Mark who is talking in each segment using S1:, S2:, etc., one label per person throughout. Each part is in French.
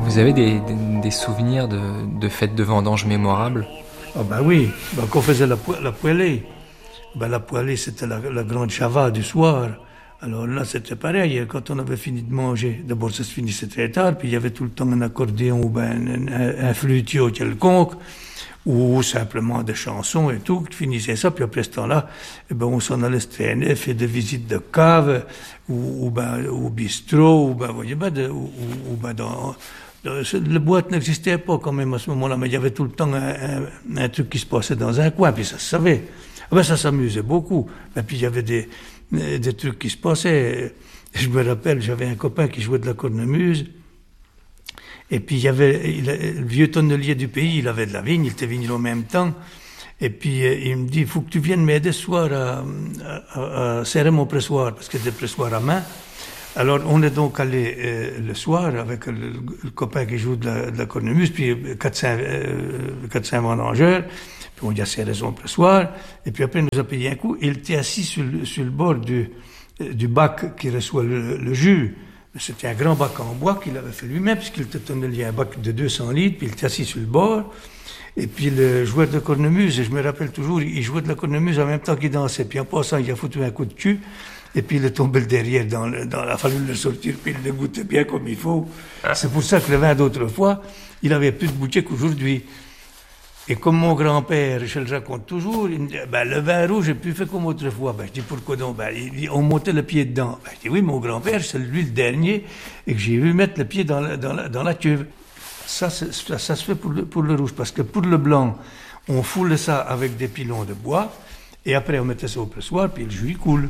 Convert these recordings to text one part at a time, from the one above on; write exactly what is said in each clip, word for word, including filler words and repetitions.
S1: Vous avez des, des, des souvenirs de, de fêtes de vendange mémorables?
S2: Ah ben oui, ben, quand on faisait la, la poêlée, ben, la poêlée c'était la, la grande chava du soir. Alors là c'était pareil, quand on avait fini de manger, d'abord ça se finissait très tard, puis il y avait tout le temps un accordéon ou ben un, un flutio quelconque, ou simplement des chansons et tout, qui finissaient ça, puis après ce temps-là, eh ben, on s'en allait se traîner, faire des visites de cave, ou, ou ben, au bistrot, ou ben, voyez, ben, de, ou, ou ben dans... La boîte n'existait pas quand même à ce moment-là, mais il y avait tout le temps un, un, un truc qui se passait dans un coin, puis ça se savait. Ben, ça s'amusait beaucoup. Et puis il y avait des, des trucs qui se passaient. Je me rappelle, j'avais un copain qui jouait de la cornemuse, et puis il y avait il, le vieux tonnelier du pays, il avait de la vigne, il était vigneron en même temps, et puis il me dit, il faut que tu viennes m'aider ce soir à, à, à serrer mon pressoir, parce que c'était des pressoirs à main. Alors, on est donc allé euh, le soir avec le, le copain qui joue de la, de la cornemuse, puis quatre cinq euh, vendangeurs, puis on y a serré son pressoir, et puis après, il nous a payé un coup, et il était assis sur le, sur le bord du, du bac qui reçoit le, le jus. C'était un grand bac en bois qu'il avait fait lui-même, puisqu'il était tonnelier, un bac de deux cents litres, puis il était assis sur le bord. Et puis le joueur de cornemuse, et je me rappelle toujours, il jouait de la cornemuse en même temps qu'il dansait, puis en passant, il a foutu un coup de cul, et puis il est tombé le derrière dans le, dans, il a fallu le sortir, puis il le goûtait bien comme il faut. C'est pour ça que le vin d'autrefois, il avait plus de bouteilles qu'aujourd'hui. Et comme mon grand-père, je le raconte toujours, il me dit, ben, le vin rouge est plus fait comme autrefois. Ben, je dis, pourquoi donc? Ben, il dit, on montait le pied dedans. Ben, je dis, oui, mon grand-père, c'est lui le dernier, et que j'ai vu mettre le pied dans la, dans la, dans la cuve. Ça, ça, ça se fait pour le, pour le rouge, parce que pour le blanc, on foule ça avec des pilons de bois, et après on mettait ça au pressoir, puis le jus il coule.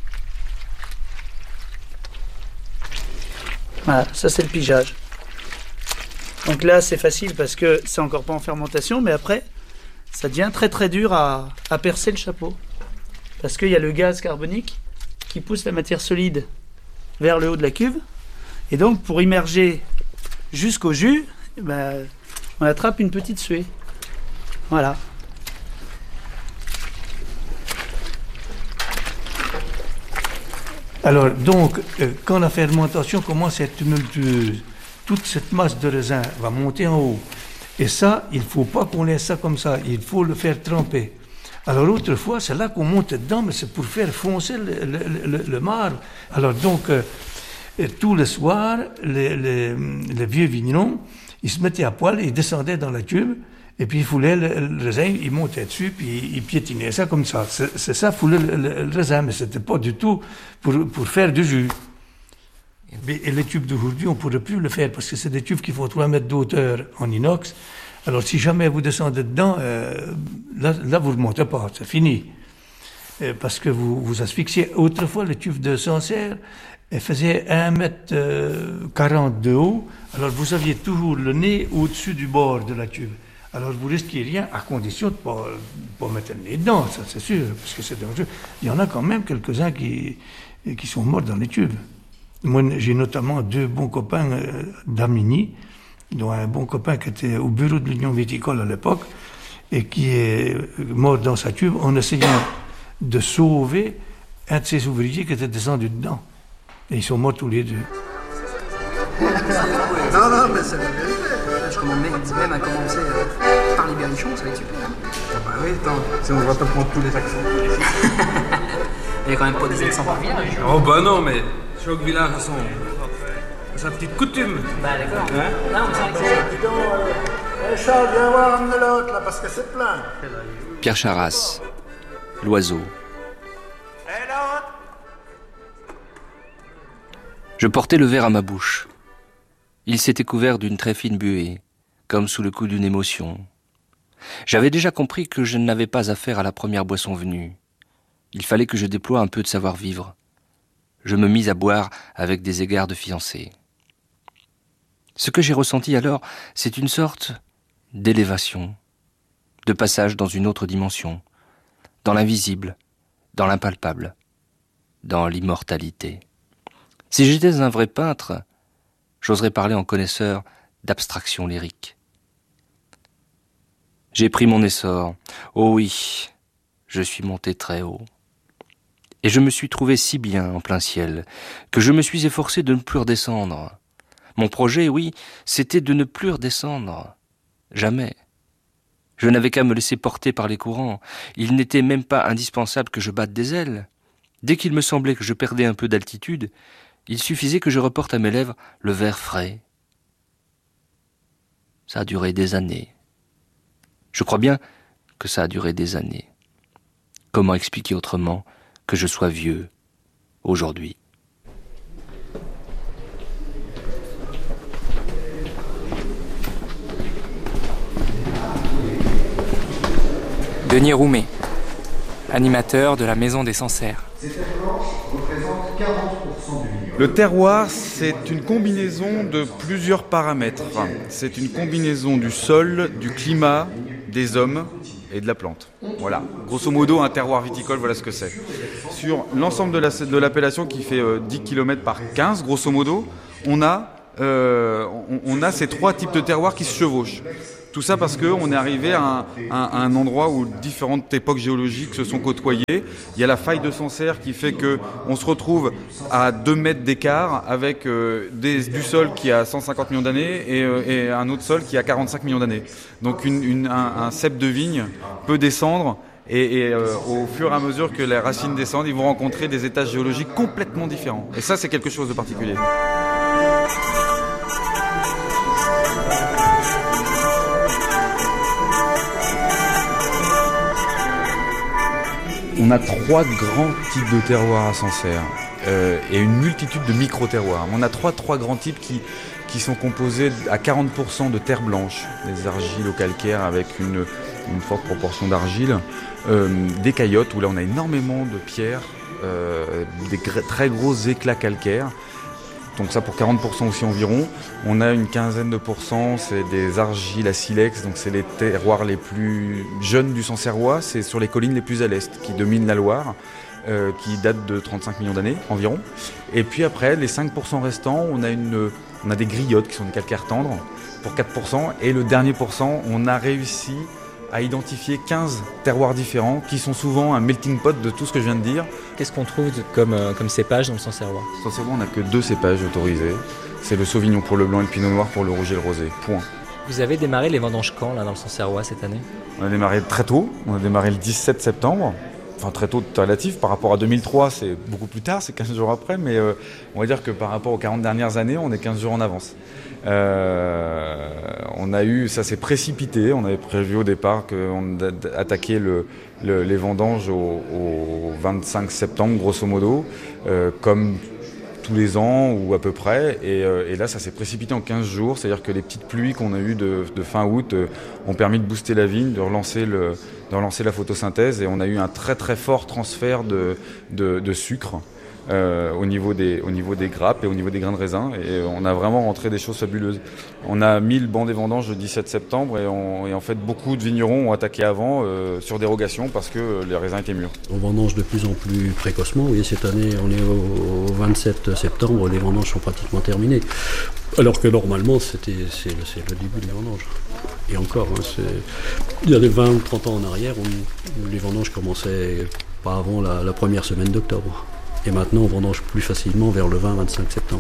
S3: Voilà, ça c'est le pigeage. Donc là c'est facile parce que c'est encore pas en fermentation, mais après ça devient très très dur à, à percer le chapeau. Parce qu'il y a le gaz carbonique qui pousse la matière solide vers le haut de la cuve. Et donc pour immerger jusqu'au jus, ben, on attrape une petite suée. Voilà.
S2: Alors, donc, euh, quand la fermentation commence à être tumultueuse, toute cette masse de raisin va monter en haut. Et ça, il ne faut pas qu'on laisse ça comme ça, il faut le faire tremper. Alors, autrefois, c'est là qu'on monte dedans, mais c'est pour faire foncer le, le, le, le marbre. Alors, donc, euh, tous les soirs, les, les, les vieux vignerons, ils se mettaient à poil, ils descendaient dans la cuve, et puis ils foulaient le, le raisin, ils montaient dessus, puis ils piétinaient ça comme ça. C'est, c'est ça, fouler le, le, le raisin, mais c'était pas du tout pour, pour faire du jus. Et les tubes d'aujourd'hui, on ne pourrait plus le faire, parce que c'est des tubes qui font trois mètres de hauteur en inox. Alors si jamais vous descendez dedans, euh, là, là vous ne remontez pas, c'est fini. Euh, parce que vous vous asphyxiez. Autrefois, les tubes de Sancerre, elles faisaient un mètre quarante de haut, alors vous aviez toujours le nez au-dessus du bord de la tube. Alors vous risquez rien, à condition de ne pas, pas mettre le nez dedans, ça c'est sûr, parce que c'est dangereux. Il y en a quand même quelques-uns qui, qui sont morts dans les tubes. Moi, j'ai notamment deux bons copains euh, d'Armigny, dont un bon copain qui était au bureau de l'Union viticole à l'époque, et qui est mort dans sa tube en essayant de sauver un de ses ouvriers qui était descendu dedans. Et ils sont morts tous les deux.
S4: Non, non, mais c'est la vérité. Je commande même, même à commencer euh, par les bernichons, ça va être super. Ah bah oui, attends, si on va pas prendre tous les accents. Il y a quand même pas des accents par village.
S5: Oh bah non, mais chaque village a son... sa petite coutume.
S4: Bah d'accord. Hein? Non, mais c'est vrai que
S6: Dis donc, euh, Charles, viens voir amener l'autre là, parce que c'est plein.
S7: Pierre Charras, l'oiseau. Je portais le verre à ma bouche. Il s'était couvert d'une très fine buée, comme sous le coup d'une émotion. J'avais déjà compris que je n'avais pas affaire à la première boisson venue. Il fallait que je déploie un peu de savoir-vivre. Je me mis à boire avec des égards de fiancé. Ce que j'ai ressenti alors, c'est une sorte d'élévation, de passage dans une autre dimension, dans l'invisible, dans l'impalpable, dans l'immortalité. Si j'étais un vrai peintre, j'oserais parler en connaisseur d'abstraction lyrique. J'ai pris mon essor. Oh oui, je suis monté très haut. Et je me suis trouvé si bien en plein ciel que je me suis efforcé de ne plus redescendre. Mon projet, oui, c'était de ne plus redescendre. Jamais. Je n'avais qu'à me laisser porter par les courants. Il n'était même pas indispensable que je batte des ailes. Dès qu'il me semblait que je perdais un peu d'altitude, il suffisait que je reporte à mes lèvres le verre frais. Ça a duré des années. Je crois bien que ça a duré des années. Comment expliquer autrement que je sois vieux aujourd'hui ?
S1: Denis Roumet, animateur de la Maison des Sancerres.
S8: Ces terres blanches représentent quarante pour cent du vignoble.
S9: Le terroir, c'est une combinaison de plusieurs paramètres. C'est une combinaison du sol, du climat, des hommes et de la plante. Voilà, grosso modo, un terroir viticole, voilà ce que c'est. Sur l'ensemble de, la, de l'appellation qui fait euh, dix kilomètres par quinze, grosso modo, on a, euh, on, on a ces trois types de terroirs qui se chevauchent. Tout ça parce qu'on est arrivé à un, à un endroit où différentes époques géologiques se sont côtoyées. Il y a la faille de Sancerre qui fait qu'on se retrouve à deux mètres d'écart avec euh, des, du sol qui a cent cinquante millions d'années et, euh, et un autre sol qui a quarante-cinq millions d'années. Donc une, une, un, un cep de vigne peut descendre et, et euh, au fur et à mesure que les racines descendent, ils vont rencontrer des étages géologiques complètement différents. Et ça, c'est quelque chose de particulier. On a trois grands types de terroirs à Sancerre euh, et une multitude de micro-terroirs. On a trois, trois grands types qui, qui sont composés à quarante pour cent de terre blanche, des argiles au calcaire avec une, une forte proportion d'argile, euh, des caillottes où là on a énormément de pierres, euh, des gr- très gros éclats calcaires. Donc ça pour quarante pour cent aussi environ. On a une quinzaine de pourcents, c'est des argiles à silex, donc c'est les terroirs les plus jeunes du Sancerrois, c'est sur les collines les plus à l'est, qui dominent la Loire, euh, qui datent de trente-cinq millions d'années environ. Et puis après, les cinq pour cent restants, on a, une, on a des griottes qui sont des calcaires tendres pour quatre pour cent, et le dernier pourcent, on a réussi à identifier quinze terroirs différents qui sont souvent un melting pot de tout ce que je viens de dire.
S10: Qu'est-ce qu'on trouve comme, euh, comme cépage dans le Sancerrois ?
S9: Sancerrois, on n'a que deux cépages autorisés. C'est le Sauvignon pour le blanc et le Pinot Noir pour le rouge et le rosé. Point.
S10: Vous avez démarré les vendanges quand là, dans le Sancerrois cette année ?
S9: On a démarré très tôt. On a démarré le dix-sept septembre. Enfin, très tôt, relatif. Par rapport à deux mille trois, c'est beaucoup plus tard, c'est quinze jours après. Mais euh, on va dire que par rapport aux quarante dernières années, on est quinze jours en avance. Euh, on a eu, ça s'est précipité. On avait prévu au départ qu'on attaquait le, le, les vendanges au, au vingt-cinq septembre, grosso modo, euh, comme tous les ans ou à peu près. Et, euh, et là, ça s'est précipité en quinze jours. C'est-à-dire que les petites pluies qu'on a eues de, de fin août euh, ont permis de booster la vigne, de relancer, le, de relancer la photosynthèse. Et on a eu un très très fort transfert de, de, de sucre. Euh, au niveau des au niveau des grappes et au niveau des grains de raisin, et on a vraiment rentré des choses fabuleuses. On a mis le banc des vendanges le dix-sept septembre et, on, et en fait beaucoup de vignerons ont attaqué avant euh, sur dérogation parce que les raisins étaient mûrs.
S11: On vendange de plus en plus précocement. Oui, cette année on est au, au vingt-sept septembre, les vendanges sont pratiquement terminées. Alors que normalement c'était c'est, c'est le début des vendanges. Et encore, hein, c'est... il y a des vingt ou trente ans en arrière, on, les vendanges commençaient pas avant la, la première semaine d'octobre. Et maintenant, on vendange plus facilement vers le vingt à vingt-cinq septembre.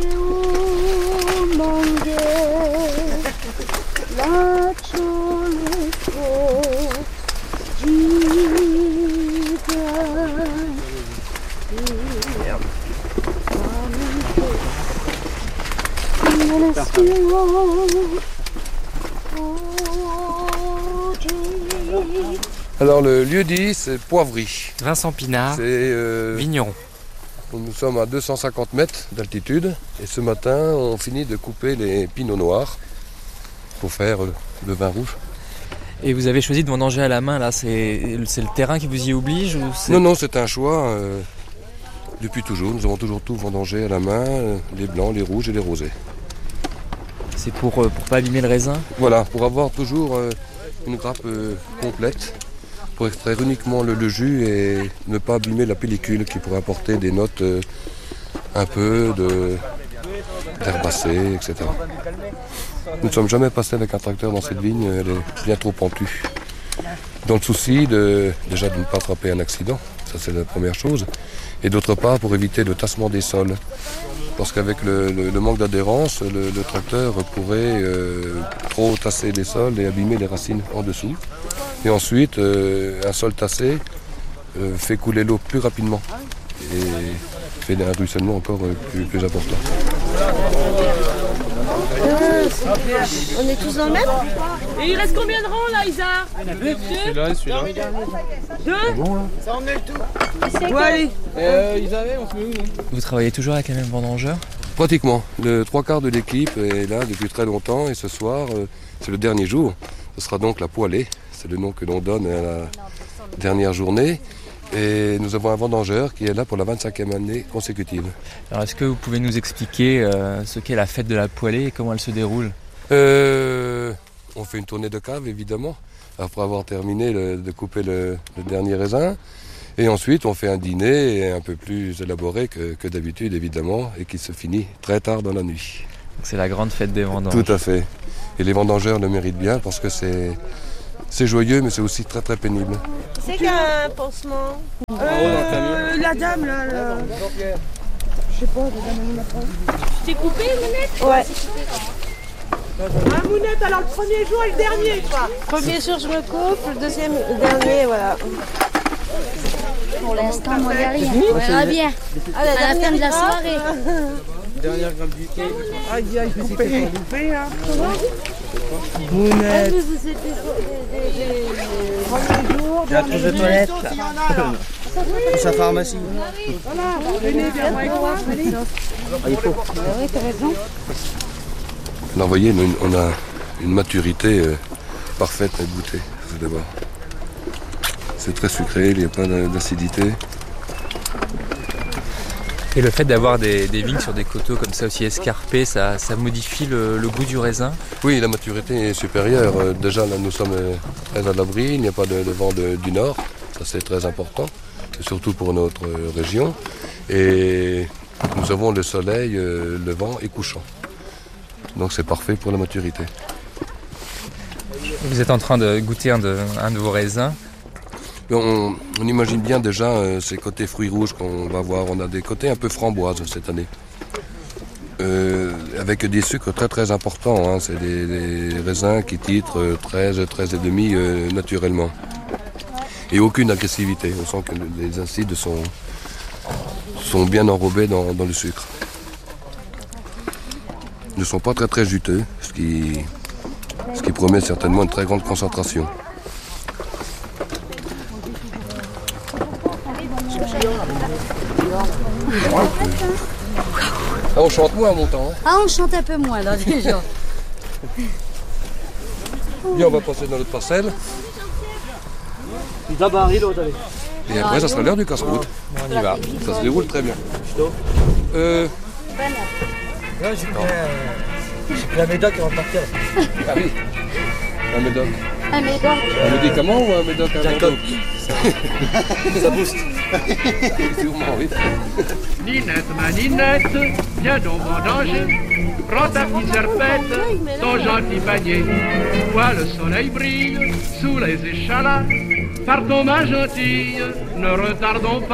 S12: Alors le lieu-dit, c'est Poivry.
S1: Vincent Pinard,
S12: c'est, euh,
S1: vigneron.
S12: Nous sommes à deux cent cinquante mètres d'altitude et ce matin on finit de couper les pinots noirs pour faire le vin rouge.
S1: Et vous avez choisi de vendanger à la main là, c'est, c'est le terrain qui vous y oblige ou c'est...
S12: Non, non, c'est un choix euh, depuis toujours. Nous avons toujours tout vendangé à la main, euh, les blancs, les rouges et les rosés.
S1: C'est pour ne euh, pas abîmer le raisin ?
S12: Voilà, pour avoir toujours euh, une grappe euh, complète. Pour extraire uniquement le, le jus et ne pas abîmer la pellicule qui pourrait apporter des notes euh, un peu de, d'herbacées, et cetera. Nous ne sommes jamais passés avec un tracteur dans cette vigne, elle est bien trop pentue. Dans le souci de, déjà de ne pas attraper un accident, ça c'est la première chose, et d'autre part pour éviter le tassement des sols. parce qu'avec le, le, le manque d'adhérence, le, le tracteur pourrait euh, trop tasser les sols et abîmer les racines en dessous. Et ensuite, euh, un sol tassé euh, fait couler l'eau plus rapidement et fait un ruissellement encore euh, plus, plus important.
S13: Euh, on est tous dans le même?
S14: Et il reste combien de rangs là, Isa?
S5: Celui-là et celui-là.
S14: Deux?
S5: Bon, là.
S14: Ça emmenait le tout.
S13: C'est
S14: Ouais, allez. Euh, Isa, on se met où?
S10: Vous travaillez toujours avec les mêmes vendangeurs?
S12: Pratiquement. Le trois quarts de l'équipe est là depuis très longtemps et ce soir, euh, c'est le dernier jour. Ce sera donc la poêlée. C'est le nom que l'on donne à la dernière journée. Et nous avons un vendangeur qui est là pour la vingt-cinquième année consécutive.
S10: Alors est-ce que vous pouvez nous expliquer euh, ce qu'est la fête de la poêlée et comment elle se déroule?
S12: euh, On fait une tournée de cave évidemment, après avoir terminé le, de couper le, le dernier raisin. Et ensuite on fait un dîner un peu plus élaboré que, que d'habitude évidemment et qui se finit très tard dans la nuit.
S10: C'est la grande fête des vendanges.
S12: Tout à fait. Et les vendangeurs le méritent bien parce que c'est... C'est joyeux, mais c'est aussi très très pénible.
S13: C'est qu'un pansement.
S14: Euh, la dame là, là. Je sais pas, la dame elle m'a pas. Tu t'es coupé, Mounette?
S13: Ouais.
S14: Ah, Mounette, alors le premier jour et le dernier, quoi.
S13: Premier jour, je me coupe, le deuxième, le dernier, voilà.
S15: Pour l'instant, moi, il n'y a rien. On verra bien.
S13: Ah, la
S15: à la fin de la
S13: grappe.
S15: soirée.
S5: Dernière grappe du quai.
S14: Aïe, aïe, coupé. Coupé, hein.
S13: Mounette.
S14: J'ai la trousse de toilette, là.
S5: Pour sa pharmacie.
S14: Voilà, venez, viens avec moi.
S5: Ah, il faut.
S13: Oui, t'as raison.
S12: Alors vous voyez, on a une maturité euh, parfaite à goûter, d'abord. C'est très sucré, il n'y a pas d'acidité.
S10: Et le fait d'avoir des, des vignes sur des coteaux comme ça aussi escarpés, ça, ça modifie le, le goût du raisin?
S12: Oui, la maturité est supérieure. Euh, déjà là nous sommes euh, très à l'abri, il n'y a pas de, de vent de, du nord, ça c'est très important, surtout pour notre euh, région. Et nous avons le soleil, euh, levant et couchant. Donc c'est parfait pour la maturité.
S10: Vous êtes en train de goûter un de, un de vos raisins.
S12: On, on imagine bien déjà euh, ces côtés fruits rouges qu'on va voir. On a des côtés un peu framboises cette année. Euh, avec des sucres très très importants. Hein. C'est des, des raisins qui titrent treize, treize et demi euh, naturellement. Et aucune agressivité. On sent que les acides sont, sont bien enrobés dans, dans le sucre. Ils ne sont pas très très juteux, ce qui, ce qui promet certainement une très grande concentration. Ah, on chante moins en montant. Hein.
S15: Ah, on chante un peu moins là déjà.
S12: Bien, on va passer dans notre parcelle. Et après, ça sera l'heure du casse-route.
S10: On y va.
S12: Ça se déroule très bien. Euh...
S5: Là, j'ai pris, euh, j'ai pris un médoc avant de partir.
S12: Ah oui, un médoc.
S15: Un médoc.
S12: Un médicament ou un médoc à
S5: Jacob. Ça booste.
S12: Sûrement, oui.
S16: Ninette, ma Ninette, viens donc vendanger. Prends ta petite serpette, ton gentil panier. Vois le soleil brille sous les échalas. Partons, ma gentille, ne retardons pas.